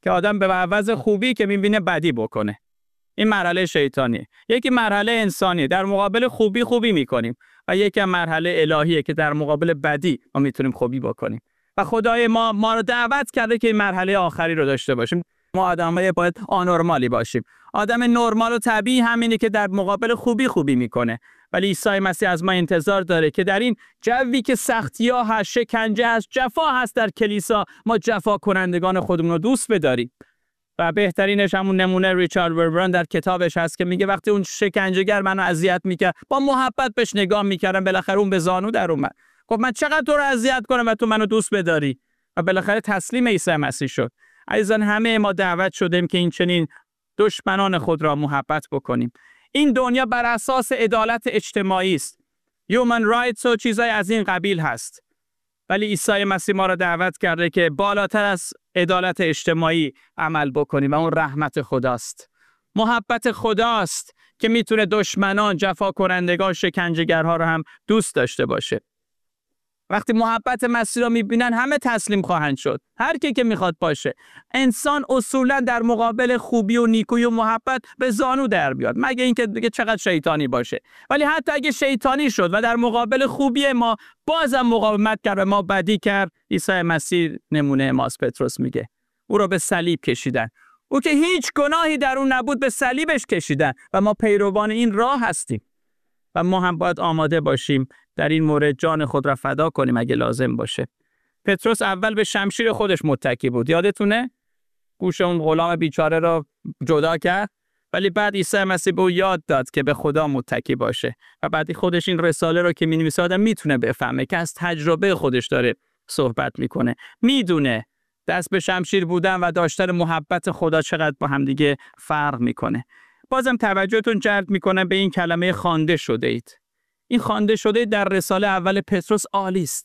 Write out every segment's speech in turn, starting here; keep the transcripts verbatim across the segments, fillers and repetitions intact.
که آدم به عوض خوبی که می‌بینه بدی بکنه. این مرحله شیطانیه. یکی مرحله انسانیه، در مقابل خوبی خوبی می‌کنیم و یکی مرحله الهیه که در مقابل بدی ما می‌تونیم خوبی بکنیم. و خدای ما ما رو دعوت کرده که این مرحله آخری رو داشته باشیم. ما آدمای باید آنورمالی باشیم. آدم نرمال و طبیعی همینه که در مقابل خوبی خوبی میکنه. ولی عیسی مسیح از ما انتظار داره که در این جوی که سختی‌ها هست، شکنجه هست، جفا هست در کلیسا، ما جفا کنندگان خودمون رو دوست بداریم. و بهترینش همون نمونه ریچارد وربران در کتابش هست که میگه وقتی اون شکنجهگر منو اذیت میکرد، با محبت بهش نگاه میکردم، بالاخره اون به زانو در اومد. گفت من چقدر تو رو اذیت کنم و تو منو دوست بداری؟ و بالاخره تسلیم عیسی مسیح شد. عزیزان همه ما دعوت شدیم که این چنین دشمنان خود را محبت بکنیم. این دنیا بر اساس عدالت اجتماعی است. human rights و چیزای از این قبیل هست. ولی عیسی مسیح ما را دعوت کرده که بالاتر از عدالت اجتماعی عمل بکنیم و اون رحمت خداست. محبت خداست که میتونه دشمنان، جفا کنندگان، شکنجهگرها رو هم دوست داشته باشه. وقتی محبت مسیح را میبینن همه تسلیم خواهند شد. هر کی که میخواد باشه. انسان اصولا در مقابل خوبی و نیکویی و محبت به زانو در بیاد. مگه اینکه دیگه چقدر شیطانی باشه. ولی حتی اگه شیطانی شد و در مقابل خوبی ما بازم مقاومت کرد و ما بدی کرد، عیسی مسیح نمونه ماست. پتروس میگه او را به صلیب کشیدن. او که هیچ گناهی در اون نبود به صلیبش کشیدن و ما پیروان این راه هستیم. و ما هم باید آماده باشیم در این مورد جان خود را فدا کنیم اگه لازم باشه. پتروس اول به شمشیر خودش متکی بود. یادتونه؟ گوش اون غلام بیچاره را جدا کرد. ولی بعد عیسی مسیح به او یاد داد که به خدا متکی باشه. و بعدی خودش این رساله رو که می‌نویسه آدم میتونه بفهمه که از تجربه خودش داره صحبت میکنه. میدونه دست به شمشیر بودن و داشتن محبت خدا چقدر با هم دیگه فرق میکنه. بازم توجهتون جلب میکنم به این کلمه خوانده شده اید. این خوانده شده در رساله اول پتروس عالی است.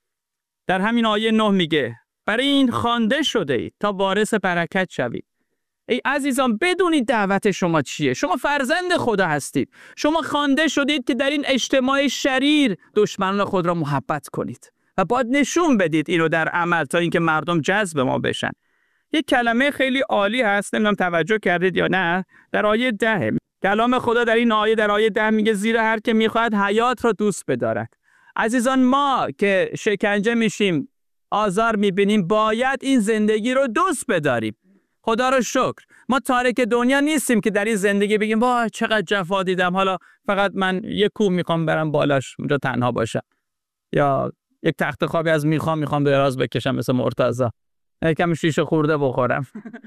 در همین آیه نه میگه برای این خوانده شده اید تا وارث برکت شوید. ای عزیزان بدونید دعوت شما چیه. شما فرزند خدا هستید. شما خوانده شدید که در این اجتماع شریر دشمنان خود را محبت کنید و باید نشون بدید اینو در عمل تا اینکه مردم جذب ما بشن. یک کلمه خیلی عالی هست، نمیدونم توجه کردید یا نه، در آیه ده. کلام خدا در این آیه در آیه ده میگه زیرا هر که میخواهد حیات را دوست بدارد. عزیزان ما که شکنجه میشیم، آزار میبینیم، باید این زندگی رو دوست بداریم. خدا رو شکر ما تارک دنیا نیستیم که در این زندگی بگیم وای چقدر جفا دیدم، حالا فقط من یک کوه میخوام برم بالاش اونجا تنها باشم، یا یک تخت خوابی از میخوام میخوام دراز بکشم مثل مرتضی، یکم شیشه خورده بخورم.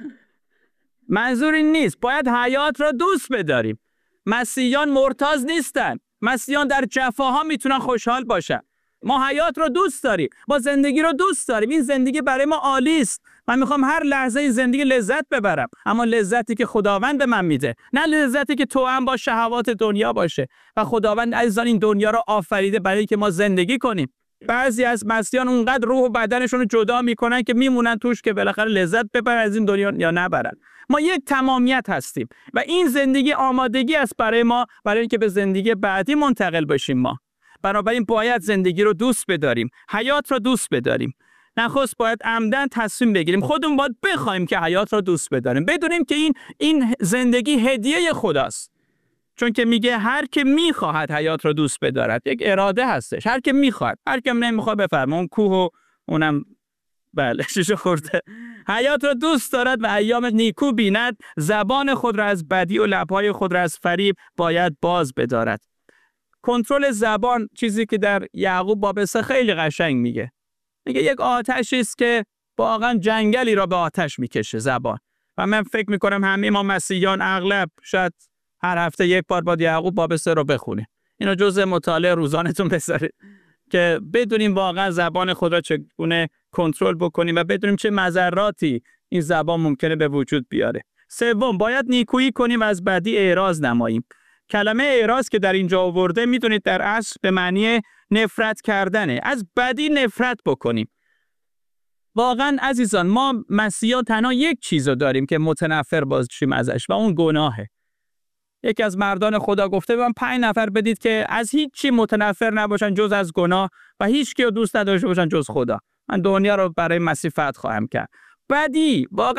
منظور این نیست. باید حیات را دوست بداریم. مسیحیان مرتاض نیستن. مسیحیان در جفاها میتونن خوشحال باشن. ما حیات را دوست داریم. ما زندگی را دوست داریم. این زندگی برای ما عالی است. من میخوام هر لحظه این زندگی لذت ببرم، اما لذتی که خداوند به من میده، نه لذتی که توأم با شهوات دنیا باشه. و خداوند عزیزان این دنیا را آفریده برای اینکه ما زندگی کنیم. بعضی از مسیحیان اونقدر روح و بدنشون رو جدا میکنن که میمونن توش که بالاخره لذت ببرن از این دنیا یا نبرن. ما یک تمامیت هستیم و این زندگی آمادگی است برای ما برای اینکه به زندگی بعدی منتقل بشیم. ما بنابراین باید زندگی رو دوست بداریم، حیات رو دوست بداریم. نخست باید عمدن تصمیم بگیریم، خودمون باید بخوایم که حیات رو دوست بداریم، بدونیم که این این زندگی هدیه خداست. چون که میگه هر که میخواهد حیات رو دوست بدارد، یک اراده هستش. هر که میخواد، هر که نمیخواد بفرمایید اون کوه و اونم بله شیشه خورده. حیات رو دوست دارد و ایام نیکو بیند، زبان خود را از بدی و لبهای خود را از فریب باید باز بدارد. کنترل زبان چیزی که در یعقوب باب سه خیلی قشنگ میگه. میگه یک آتشی است که واقعا جنگلی را به آتش میکشه زبان. و من فکر میکنم همه ما مسیحیان اغلب شاید هر هفته یک بار با یعقوب باب سه رو بخونیم. اینو جزء مطالعه روزانه‌تون بذارید که بدونیم واقعا زبان خود را چگونه کنترل بکنیم و بدونیم چه مضراتی این زبان ممکنه به وجود بیاره. سوم، باید نیکویی کنیم و از بدی اعراض نماییم. کلمه اعراض که در اینجا آورده میدونید در اصل به معنی نفرت کردنه. از بدی نفرت بکنیم. واقعا عزیزان ما مسیحا تنها یک چیزو داریم که متنفر باشیم ازش و اون گناهه. یکی از مردان خدا گفته به من پنج نفر بدید که از هیچ چی متنفر نباشن جز از گناه و هیچ کیو دوست نداشته باشن جز خدا. من دنیا رو برای مسیح فتح خواهم کرد. بدی واقعا